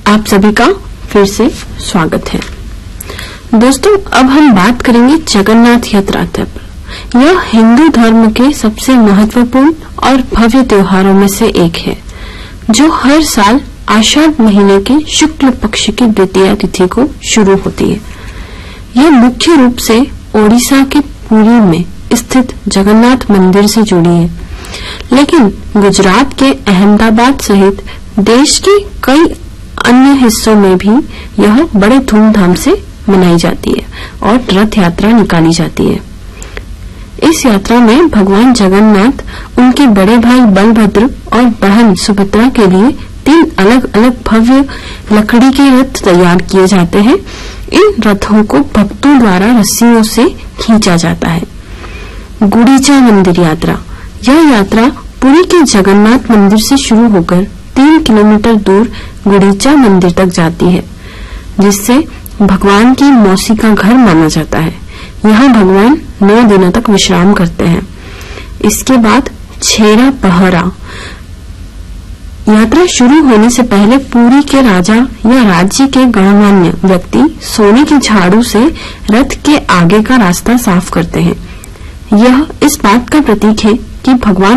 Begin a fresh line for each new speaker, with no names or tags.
आप सभी का फिर से स्वागत है। दोस्तों, अब हम बात करेंगे जगन्नाथ यात्रा पर। यह हिंदू धर्म के सबसे महत्वपूर्ण और भव्य त्योहारों में से एक है, जो हर साल आषाढ़ महीने के शुक्ल पक्ष की द्वितीया तिथि को शुरू होती है। यह मुख्य रूप से ओडिशा के पुरी में स्थित जगन्नाथ मंदिर से जुड़ी है, लेकिन गुजरात के अहमदाबाद सहित देश के कई अन्य हिस्सों में भी यह बड़े धूमधाम से मनाई जाती है और रथ यात्रा निकाली जाती है। इस यात्रा में भगवान जगन्नाथ, उनके बड़े भाई बलभद्र और बहन सुभद्रा के लिए 3 अलग-अलग भव्य लकड़ी के रथ तैयार किए जाते हैं। इन रथों को भक्तों द्वारा रस्सियों से खींचा जाता है। गुड़ीचा मंदिर यात्रा। यह यात्रा पुरी के जगन्नाथ मंदिर से शुरू होकर 3 किलोमीटर दूर गुड़ीचा मंदिर तक जाती है, जिससे भगवान की मौसी का घर माना जाता है। यहाँ भगवान 9 दिनों तक विश्राम करते हैं। इसके बाद छेरा पहरा। यात्रा शुरू होने से पहले पुरी के राजा या राज्य के गणमान्य व्यक्ति सोने की झाड़ू से रथ के आगे का रास्ता साफ करते हैं। यह इस बात का प्रतीक है कि भगवान